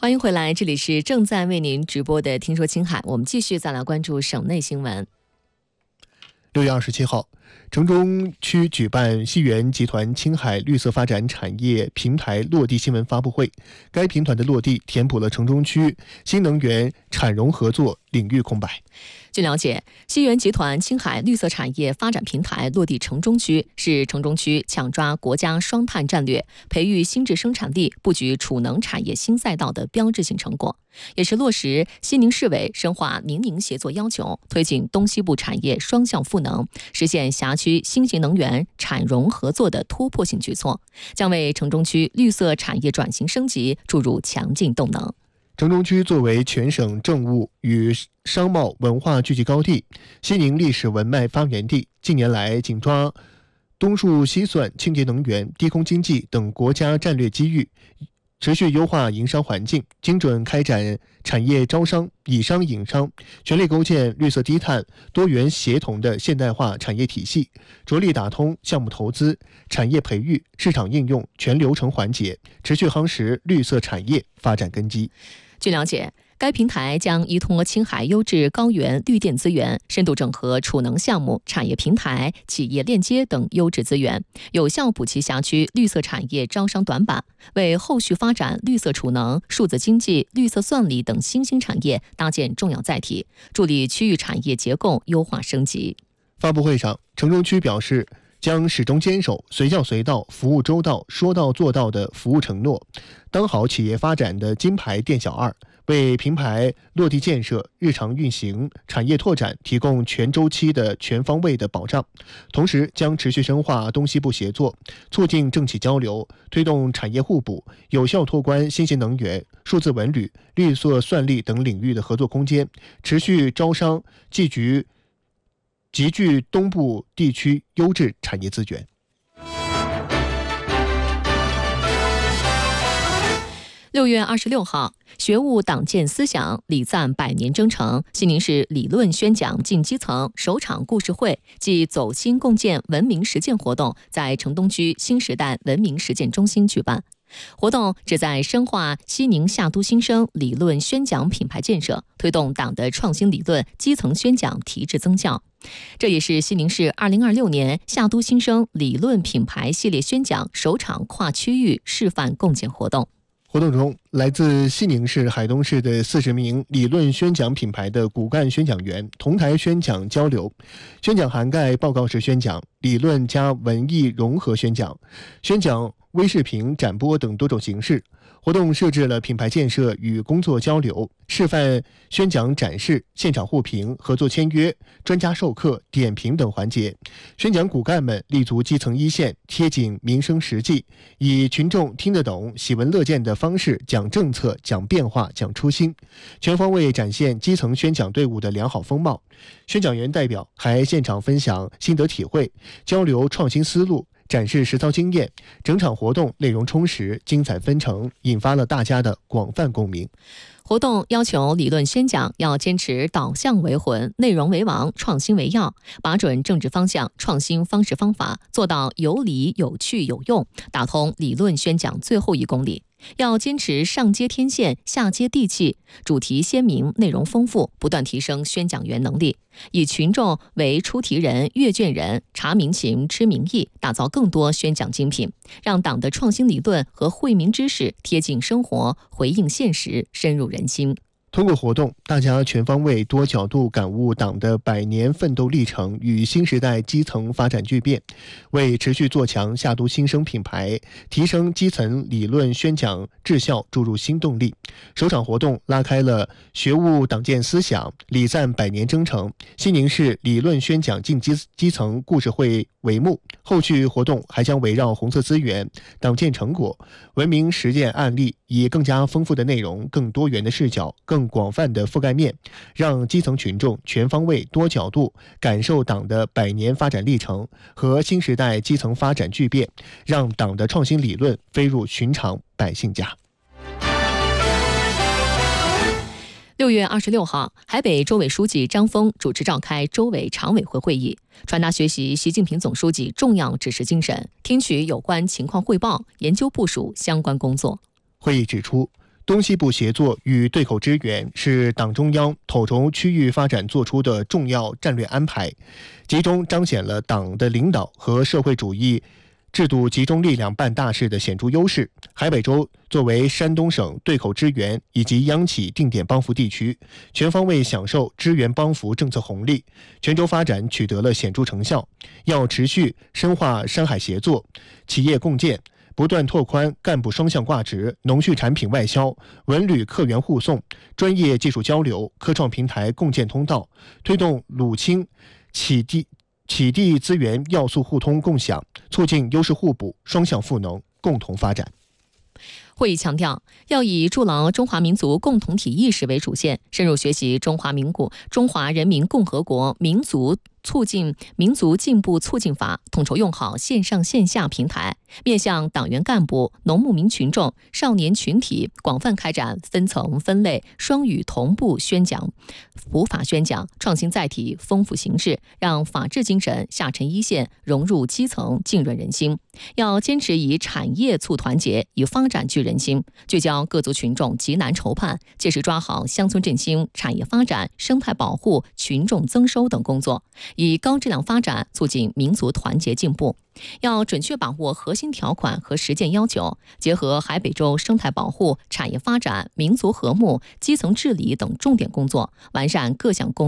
欢迎回来，这里是正在为您直播的《听说青海》，我们继续再来关注省内新闻。 6月27号，城中区举办西源集团青海绿色发展产业平台落地新闻发布会。该平台的落地填补了城中区新能源产融合作领域空白。 据了解，西源集团青海绿色产业发展平台落地城中区，是城中区抢抓国家双碳战略、培育新质生产力、布局储能产业新赛道的标志性成果，也是落实西宁市委深化宁宁协作要求，推进东西部产业双向赋能，实现辖区新型能源产融合作的突破性举措，将为城中区绿色产业转型升级注入强劲动能。 城中区作为全省政务与商贸文化聚集高地、西宁历史文脉发源地，近年来紧抓东数西算、清洁能源、低空经济等国家战略机遇，持续优化营商环境，精准开展产业招商、以商引商，全力构建绿色低碳、多元协同的现代化产业体系，着力打通项目投资、产业培育、市场应用全流程环节，持续夯实绿色产业发展根基。 据了解，该平台将依托青海优质高原绿电资源，深度整合储能项目、产业平台、企业链接等优质资源，有效补齐辖区绿色产业招商短板，为后续发展绿色储能、数字经济、绿色算力等新兴产业搭建重要载体，助力区域产业结构优化升级。 发布会上，城中区表示，将始终坚守随叫随到、服务周到、说到做到的服务承诺，当好企业发展的金牌店小二，为平台落地建设、日常运行、产业拓展提供全周期的全方位的保障。同时，将持续深化东西部协作，促进政企交流，推动产业互补，有效拓宽新型能源、数字文旅、绿色算力等领域的合作空间，持续招商集聚东部地区优质产业资源。 6月26号，学务党建思想，礼赞百年征程西宁市理论宣讲进基层首场故事会暨走心共建文明实践活动在城东区新时代文明实践中心举办。活动旨在深化西宁夏都新生理论宣讲品牌建设，推动党的创新理论基层宣讲提质增教。这也是西宁市2026年夏都新生理论品牌系列宣讲首场跨区域示范共建活动。 活动中，来自西宁市、海东市的40名理论宣讲品牌的骨干宣讲员同台宣讲交流。宣讲涵盖报告式宣讲、理论加文艺融合宣讲、宣讲微视频展播等多种形式。活动设置了品牌建设与工作交流、示范宣讲展示、现场互评、合作签约、专家授课、点评等环节。宣讲骨干们立足基层一线，贴紧民生实际，以群众听得懂、喜闻乐见的方式讲政策、讲变化、讲初心，全方位展现基层宣讲队伍的良好风貌。宣讲员代表还现场分享心得体会，交流创新思路，展示实操经验，整场活动内容充实、精彩纷呈，引发了大家的广泛共鸣。 活动要求理论宣讲要坚持导向为魂、内容为王、创新为要，把准政治方向、创新方式方法，做到有理、有趣、有用，打通理论宣讲最后1公里。要坚持上接天线、下接地气，主题鲜明、内容丰富，不断提升宣讲员能力，以群众为出题人、阅卷人，察民情、知民意，打造更多宣讲精品，让党的创新理论和惠民知识贴近生活、回应现实、深入人心。 通过活动，大家全方位、多角度感悟党的100年奋斗历程与新时代基层发展巨变，为持续做强夏都新生品牌、提升基层理论宣讲质效注入新动力。首场活动拉开了学务党建思想、礼赞100年征程、西宁市理论宣讲进基层故事会帷幕。后续活动还将围绕红色资源、党建成果、文明实践案例，以更加丰富的内容、更多元的视角、更广泛的覆盖面，让基层群众全方位、多角度感受党的100年发展历程和新时代基层发展巨变，让党的创新理论飞入寻常百姓家。 6月26号，海北州委书记张峰主持召开州委常委会会议，传达学习习近平总书记重要指示精神，听取有关情况汇报，研究部署相关工作。 会议指出， 东西部协作与对口支援是党中央统筹区域发展作出的重要战略安排，集中彰显了党的领导和社会主义制度集中力量办大事的显著优势。海北州作为山东省对口支援以及央企定点帮扶地区，全方位享受支援帮扶政策红利，全州发展取得了显著成效。要持续深化山海协作、企业共建，不断拓宽干部双向挂职、农畜产品外销、文旅客源互送、专业技术交流、科创平台共建通道，推动鲁青企地资源要素互通共享，促进优势互补、双向赋能，共同发展。 会议强调，要以筑牢中华民族共同体意识为主线，深入学习中华人民共和国民族进步促进法，统筹用好线上线下平台，面向党员干部、农牧民群众、少年群体，广泛开展分层分类、双语同步宣讲、普法宣讲，创新载体，丰富形式，让法治精神下沉一线，融入基层，浸润人心。要坚持以产业促团结，以发展聚人心，聚焦各族群众急难愁盼，切实抓好乡村振兴、产业发展、生态保护、群众增收等工作，以高质量发展促进民族团结进步。要准确把握核心条款和实践要求，结合海北州生态保护、产业发展、民族和睦、基层治理等重点工作，完善各项工作